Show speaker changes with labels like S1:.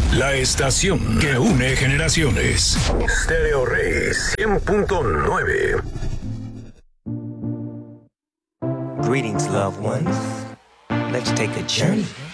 S1: La estación que une generaciones. Stereo Rey 100.9.
S2: Greetings, loved ones. Let's take a journey